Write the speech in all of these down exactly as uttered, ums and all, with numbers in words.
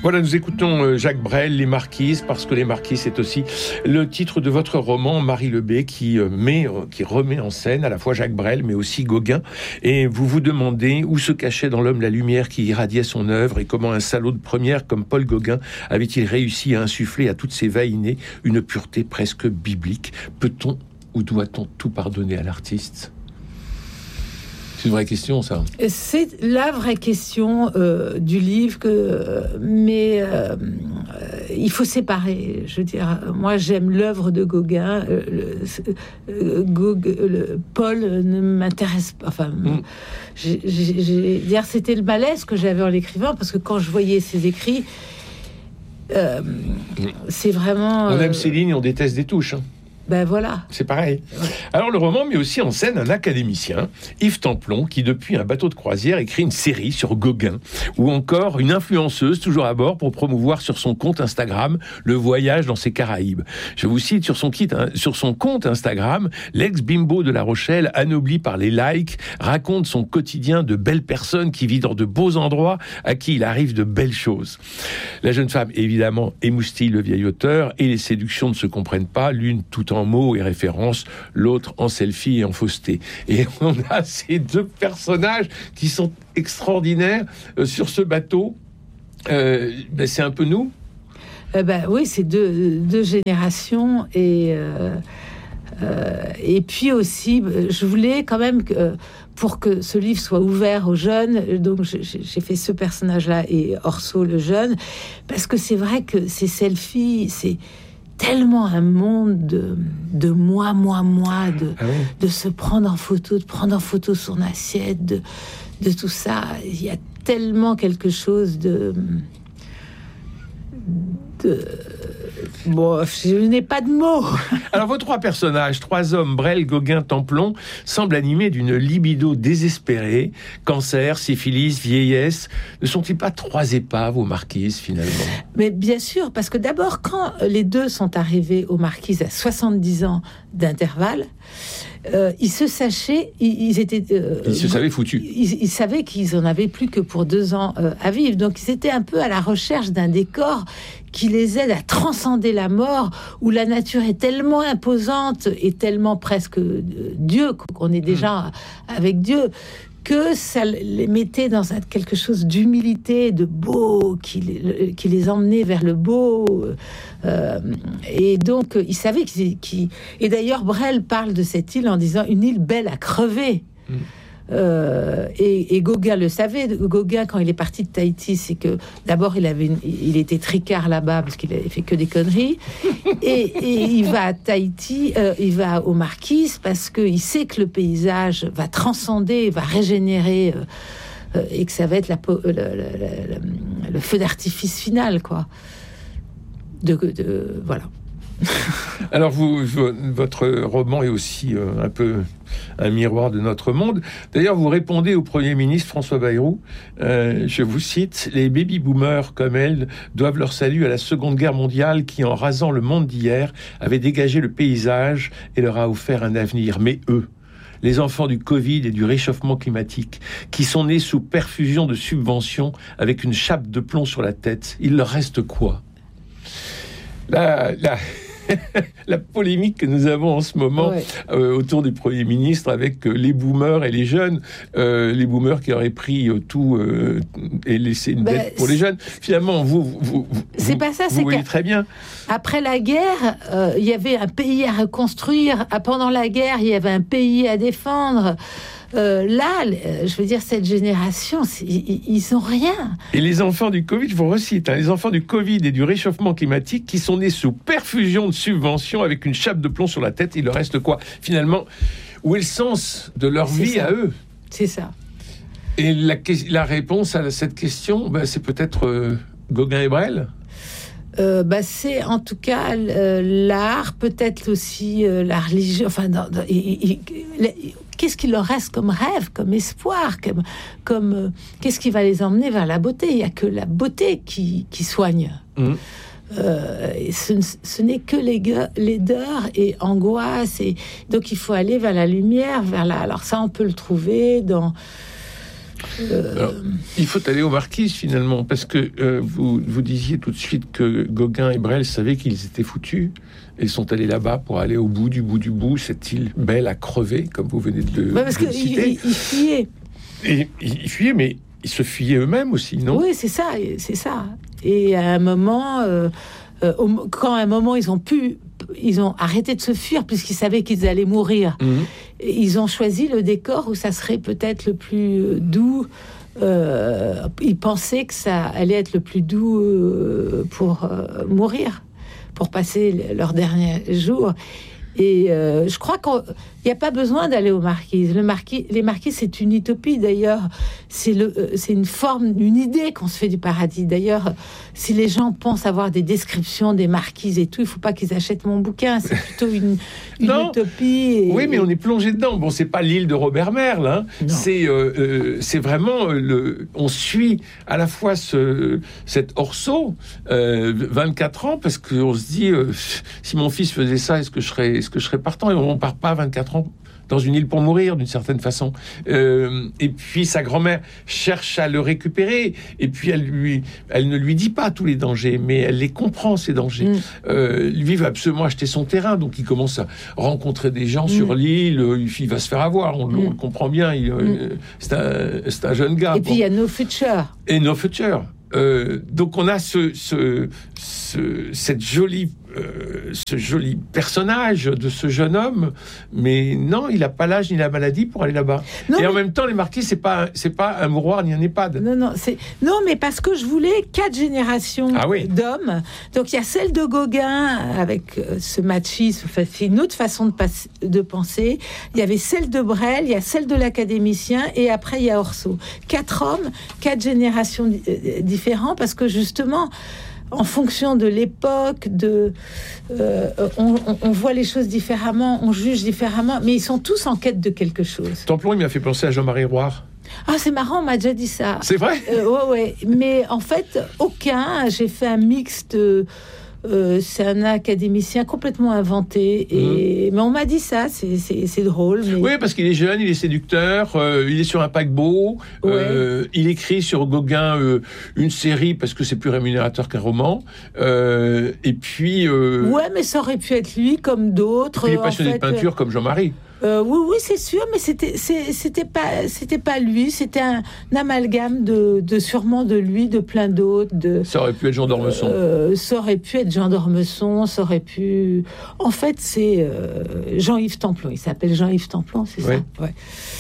Voilà, nous écoutons Jacques Brel, Les Marquises, parce que Les Marquises, c'est aussi le titre de votre roman, Marie Lebet, qui met, qui remet en scène à la fois Jacques Brel, mais aussi Gauguin. Et vous vous demandez où se cachait dans l'homme la lumière qui irradiait son œuvre et comment un salaud de première comme Paul Gauguin avait-il réussi à insuffler à toutes ces vainnées une pureté presque biblique. Peut-on ou doit-on tout pardonner à l'artiste ? C'est une vraie question, ça. C'est la vraie question euh, du livre, que, euh, mais euh, euh, il faut séparer. Je veux dire, moi, j'aime l'œuvre de Gauguin. Euh, le, euh, Gaug, le, Paul ne m'intéresse pas. Enfin, mm. j'ai, j'ai, j'ai, dire, c'était le malaise que j'avais en l'écrivant, parce que quand je voyais ses écrits, euh, mm. c'est vraiment. On aime euh, ses lignes, on déteste des touches. Hein. Ben voilà. C'est pareil. Ouais. Alors le roman met aussi en scène un académicien, Yves Templon, qui depuis un bateau de croisière écrit une série sur Gauguin, ou encore une influenceuse toujours à bord pour promouvoir sur son compte Instagram le voyage dans ses Caraïbes. Je vous cite, sur son, kit, hein, sur son compte Instagram, l'ex-bimbo de La Rochelle, anobli par les likes, raconte son quotidien de belles personnes qui vivent dans de beaux endroits, à qui il arrive de belles choses. La jeune femme, évidemment, émoustille le vieil auteur, et les séductions ne se comprennent pas, l'une tout en en mots et références, l'autre en selfie et en fausseté. Et on a ces deux personnages qui sont extraordinaires euh, sur ce bateau. Euh, ben c'est un peu nous. Euh, ben oui, c'est deux, deux générations et euh, euh, et puis aussi, je voulais quand même que pour que ce livre soit ouvert aux jeunes, donc j'ai, j'ai fait ce personnage-là et Orso le jeune, parce que c'est vrai que ces selfies, c'est tellement un monde de, de moi, moi, moi, de, ah oui. de se prendre en photo, de prendre en photo son assiette, de, de tout ça. Il y a tellement quelque chose de... de bon, je n'ai pas de mots. Alors, vos trois personnages, trois hommes, Brel, Gauguin, Templon, semblent animés d'une libido désespérée. Cancer, syphilis, vieillesse. Ne sont-ils pas trois épaves aux Marquises, finalement ? Mais bien sûr, parce que d'abord, quand les deux sont arrivés aux Marquises à soixante-dix ans d'intervalle, euh, ils se sachaient, ils, ils étaient... Euh, ils se savaient foutus. Ils, ils savaient qu'ils en avaient plus que pour deux ans euh, à vivre. Donc, ils étaient un peu à la recherche d'un décor qui les aide à transcender la mort, où la nature est tellement imposante et tellement presque euh, Dieu, qu'on est déjà mmh. avec Dieu, que ça les mettait dans un, quelque chose d'humilité, de beau, qui les, qui les emmenait vers le beau. Euh, et donc, ils savaient qu'ils... qu'ils... Et d'ailleurs, Brel parle de cette île en disant « une île belle à crever mmh. ». Euh, et, et Gauguin le savait. Gauguin, quand il est parti de Tahiti, c'est que d'abord il avait une, il était tricard là-bas parce qu'il avait fait que des conneries. et, et il va à Tahiti, euh, il va aux Marquises parce qu'il sait que le paysage va transcender, va régénérer, euh, euh, et que ça va être la, le, le, le, le feu d'artifice final, quoi. De, de voilà. Alors, vous, votre roman est aussi euh, un peu un miroir de notre monde. D'ailleurs, vous répondez au Premier ministre François Bayrou, euh, je vous cite, « Les baby-boomers comme elle doivent leur salut à la Seconde Guerre mondiale qui, en rasant le monde d'hier, avait dégagé le paysage et leur a offert un avenir. Mais eux, les enfants du Covid et du réchauffement climatique, qui sont nés sous perfusion de subventions avec une chape de plomb sur la tête, il leur reste quoi ?» La, la, la polémique que nous avons en ce moment ouais. euh, autour du Premier ministre avec euh, les boomers et les jeunes, euh, les boomers qui auraient pris euh, tout euh, et laissé une bah, dette pour les jeunes. Finalement, vous, vous, vous, c'est vous, pas ça, vous c'est voyez très bien. Après la guerre, euh, il y avait un pays à reconstruire. Pendant la guerre, il y avait un pays à défendre. Euh, là, je veux dire, cette génération, ils, ils ont rien. Et les enfants du Covid, je vous recite, hein, les enfants du Covid et du réchauffement climatique qui sont nés sous perfusion de subventions avec une chape de plomb sur la tête, il leur reste quoi ? Finalement, où est le sens de leur c'est vie ça. à eux ? C'est ça. Et la, la réponse à cette question, ben, c'est peut-être euh, Gauguin et Brel ? Euh, bah, c'est en tout cas euh, l'art, peut-être aussi euh, la religion. Enfin, dans, dans, et, et, et, qu'est-ce qu'il leur reste comme rêve, comme espoir, comme, comme euh, qu'est-ce qui va les emmener vers la beauté ? Il y a que la beauté qui, qui soigne. Mmh. Euh, et ce, ce n'est que laideur et angoisse, et donc il faut aller vers la lumière, vers la. Alors ça, on peut le trouver dans. Euh... Alors, il faut aller aux Marquises finalement, parce que euh, vous, vous disiez tout de suite que Gauguin et Brel savaient qu'ils étaient foutus. Ils sont allés là-bas pour aller au bout du bout du bout, cette île belle à crever, comme vous venez de le bah parce de le citer. Ils il fuyaient. Et ils fuyaient, mais ils se fuyaient eux-mêmes aussi, non? Oui, c'est ça, c'est ça. Et à un moment, euh, euh, quand à un moment ils ont pu, ils ont arrêté de se fuir puisqu'ils savaient qu'ils allaient mourir. Mmh. Ils ont choisi le décor où ça serait peut-être le plus doux. Euh, ils pensaient que ça allait être le plus doux euh, pour euh, mourir, pour passer leurs derniers jours. Et euh, je crois qu'il n'y a pas besoin d'aller aux Marquises. Le marquis, les Marquises, c'est une utopie, d'ailleurs. C'est, le, euh, c'est une forme, une idée qu'on se fait du paradis. D'ailleurs, si les gens pensent avoir des descriptions des Marquises et tout, il ne faut pas qu'ils achètent mon bouquin. C'est plutôt une, une utopie. Et, oui, mais on est plongé dedans. Bon, c'est pas l'île de Robert Merle. Hein. C'est, euh, euh, c'est vraiment... Le, on suit à la fois ce, cet Orso, euh, vingt-quatre ans, parce qu'on se dit, euh, si mon fils faisait ça, est-ce que je serais... Est-ce que je serais partant? Et on ne part pas à vingt-quatre ans dans une île pour mourir, d'une certaine façon. Euh, et puis sa grand-mère cherche à le récupérer. Et puis elle, lui, elle ne lui dit pas tous les dangers, mais elle les comprend, ces dangers. Mm. Euh, lui va absolument acheter son terrain, donc il commence à rencontrer des gens mm. sur l'île. Il va se faire avoir, on, mm. on le comprend bien. Il, mm. c'est, un, c'est un jeune gars. Et puis il bon. y a No Future. Et No Future. Euh, donc on a ce, ce, ce, cette jolie, euh, ce joli personnage de ce jeune homme, mais non, il n'a pas l'âge ni la maladie pour aller là-bas. Non, et mais... en même temps, les Marquises, c'est pas, c'est pas un mouroir ni un EHPAD. Non, non, c'est non, mais parce que je voulais quatre générations ah oui. d'hommes. Donc il y a celle de Gauguin avec euh, ce machisme, enfin, c'est une autre façon de, pas... de penser. Il y avait celle de Brel, il y a celle de l'académicien, et après il y a Orso. Quatre hommes, quatre générations euh, différentes, parce que justement, en fonction de l'époque, de, euh, on, on, on voit les choses différemment, on juge différemment, mais ils sont tous en quête de quelque chose. Templon, il m'a fait penser à Jean-Marie Roire. Ah, c'est marrant, on m'a déjà dit ça. C'est vrai ? euh, Ouais, ouais. Mais en fait, aucun. J'ai fait un mix de... Euh, c'est un académicien complètement inventé. Et... Mmh. Mais on m'a dit ça, c'est, c'est, c'est drôle. Mais... Oui, parce qu'il est jeune, il est séducteur, euh, il est sur un paquebot, ouais. euh, il écrit sur Gauguin euh, une série parce que c'est plus rémunérateur qu'un roman. Euh, et puis... Euh... Ouais, mais ça aurait pu être lui comme d'autres. Il est passionné en fait, de peinture euh... comme Jean-Marie. Euh, oui, oui, c'est sûr, mais c'était, c'est, c'était pas, c'était pas lui, c'était un, un amalgame de, de sûrement de lui, de plein d'autres. De, ça aurait pu être Jean d'Ormesson. Euh, ça aurait pu être Jean d'Ormesson, ça aurait pu. En fait, c'est euh, Jean-Yves Templon. Il s'appelle Jean-Yves Templon, c'est oui. ça. Ouais.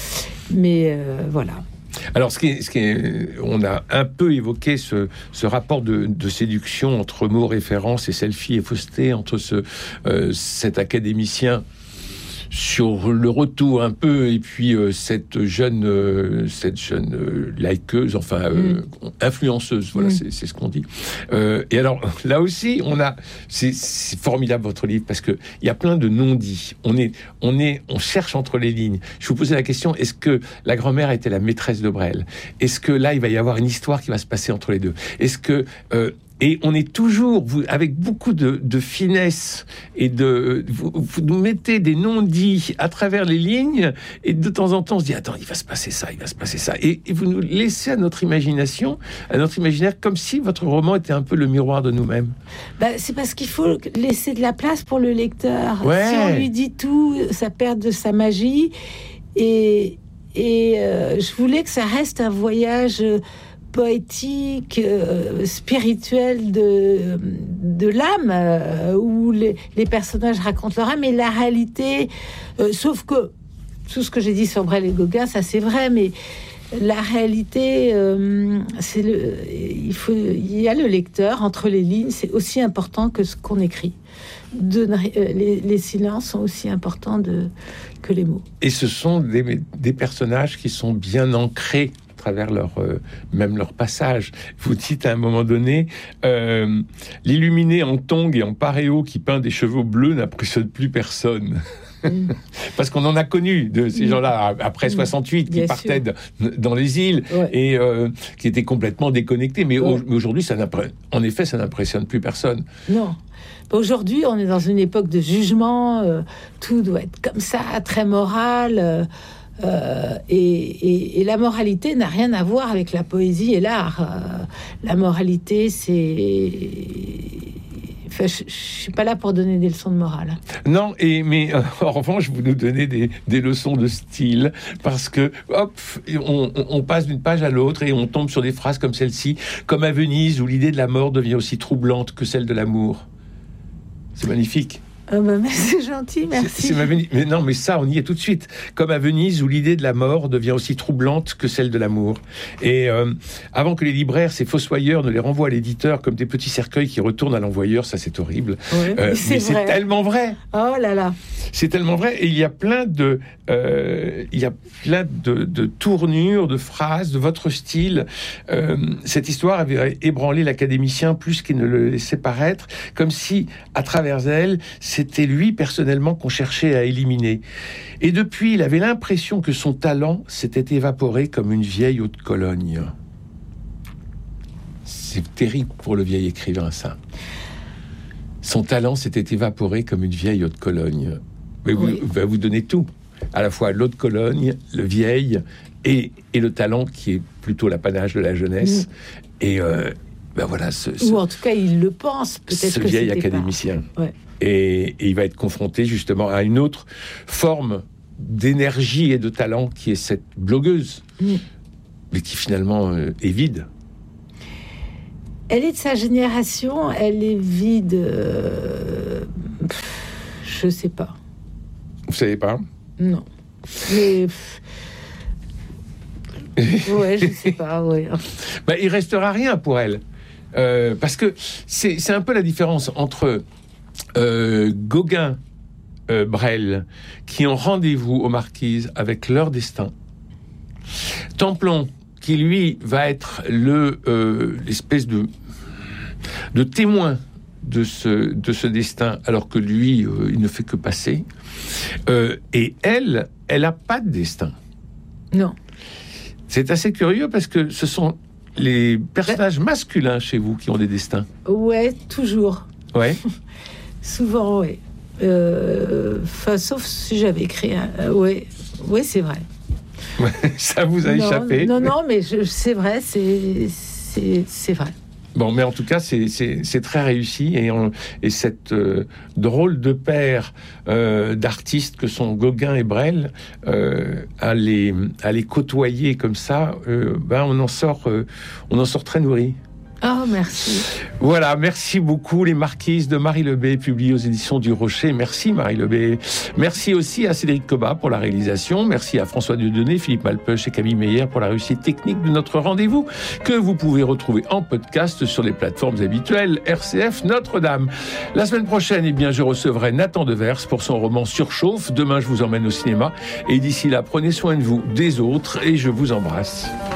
Mais euh, voilà. Alors, ce qui est, ce qui est, on a un peu évoqué ce, ce rapport de, de séduction entre mots références et selfie et fausseté, entre ce, euh, cet académicien sur le retour un peu, et puis euh, cette jeune, euh, cette jeune euh, likeuse, enfin euh, mm. influenceuse, voilà, mm. c'est, c'est ce qu'on dit. Euh, et alors là aussi, on a, c'est, c'est formidable votre livre parce que il y a plein de non-dits. On est, on est, on cherche entre les lignes. Je vous posais la question: est-ce que la grand-mère était la maîtresse de Brel? Est-ce que là, il va y avoir une histoire qui va se passer entre les deux? Est-ce que euh, Et on est toujours, vous, avec beaucoup de, de finesse et de... Vous, vous nous mettez des non-dits à travers les lignes et de temps en temps, on se dit, attends, il va se passer ça, il va se passer ça. Et, et vous nous laissez à notre imagination, à notre imaginaire, comme si votre roman était un peu le miroir de nous-mêmes. Bah, c'est parce qu'il faut laisser de la place pour le lecteur. Ouais. Si on lui dit tout, ça perd de sa magie. Et, et euh, je voulais que ça reste un voyage... poétique, euh, spirituel de, de l'âme, euh, où les, les personnages racontent leur âme, et la réalité, euh, sauf que tout ce que j'ai dit sur Brel et Gauguin, ça c'est vrai, mais la réalité, euh, c'est le, il faut, il y a le lecteur entre les lignes, c'est aussi important que ce qu'on écrit. De, euh, les, les silences sont aussi importants de, que les mots. Et ce sont des, des personnages qui sont bien ancrés à travers leur, euh, même leur passage. Vous dites à un moment donné, euh, l'illuminé en tongs et en paréo qui peint des chevaux bleus n'impressionne plus personne. Mm. Parce qu'on en a connu de ces mm. gens-là après soixante-huit qui Bien partaient de, dans les îles ouais. et euh, qui étaient complètement déconnectés. Mais, ouais. au, mais aujourd'hui, ça en effet, ça n'impressionne plus personne. Non. Aujourd'hui, on est dans une époque de jugement. Euh, tout doit être comme ça, très moral. Euh, Euh, et, et, et la moralité n'a rien à voir avec la poésie et l'art. Euh, la moralité, c'est... Enfin, je ne suis pas là pour donner des leçons de morale. Non, et, mais euh, en revanche, vous nous donnez des, des leçons de style, parce que, hop, on, on passe d'une page à l'autre et on tombe sur des phrases comme celle-ci, comme à Venise, où l'idée de la mort devient aussi troublante que celle de l'amour. C'est magnifique. Oh bah, c'est gentil, merci. C'est, c'est ma Venise. Mais non, mais ça, on y est tout de suite. Comme à Venise, où l'idée de la mort devient aussi troublante que celle de l'amour. Et euh, avant que les libraires, ces fossoyeurs, ne les renvoient à l'éditeur comme des petits cercueils qui retournent à l'envoyeur, ça c'est horrible. Ouais, euh, c'est mais vrai. c'est tellement vrai. Oh là là. C'est tellement vrai. Et il y a plein de, euh, il y a plein de, de tournures, de phrases de votre style. Euh, cette histoire avait ébranlé l'académicien plus qu'il ne le laissait paraître, comme si, à travers elle, c'était lui personnellement qu'on cherchait à éliminer. Et depuis, il avait l'impression que son talent s'était évaporé comme une vieille eau de Cologne. C'est terrible pour le vieil écrivain, ça. Son talent s'était évaporé comme une vieille eau de Cologne. Mais vous, oui. va vous donner tout. À la fois l'eau de Cologne, le vieil, et, et le talent qui est plutôt l'apanage de la jeunesse. Mmh. Et euh, ben voilà, ce, ce, ou en tout cas, il le pense. Peut-être ce que vieil c'était académicien. Pas... Ouais. Et, et il va être confronté justement à une autre forme d'énergie et de talent qui est cette blogueuse, mmh. mais qui finalement euh, est vide. Elle est de sa génération, elle est vide. Euh... Je sais pas. Vous savez pas ? Non. Mais. Ouais, je sais pas. Ouais. Ben, il restera rien pour elle. Euh, parce que c'est, c'est un peu la différence entre euh, Gauguin, euh, Brel, qui ont rendez-vous aux Marquises avec leur destin. Templon, qui lui va être le, euh, l'espèce de, de témoin de ce, de ce destin, alors que lui, euh, il ne fait que passer. Euh, et elle, elle n'a pas de destin. Non. C'est assez curieux parce que ce sont les personnages masculins chez vous qui ont des destins. Ouais, toujours. Ouais. Souvent, ouais. Euh, sauf si j'avais écrit un... Euh, ouais, ouais, c'est vrai. Ça vous a non, échappé. Non, non, mais je, c'est vrai, c'est, c'est, c'est vrai. Bon, mais en tout cas, c'est, c'est, c'est très réussi. Et, on, et cette euh, drôle de paire euh, d'artistes que sont Gauguin et Brel, euh, à, les, à les côtoyer comme ça, euh, ben on, en sort, euh, on en sort très nourri. Oh, merci. Voilà, merci beaucoup. Les Marquises de Marie Lebet, publiées aux éditions du Rocher. Merci Marie Lebet. Merci aussi à Cédric Cobat pour la réalisation. Merci à François Dieudonné, Philippe Malpeuch et Camille Meyer pour la réussite technique de notre rendez-vous, que vous pouvez retrouver en podcast sur les plateformes habituelles R C F Notre-Dame. La semaine prochaine, eh bien, je recevrai Nathan Devers pour son roman Surchauffe. Demain, je vous emmène au cinéma. Et d'ici là, prenez soin de vous, des autres, et je vous embrasse.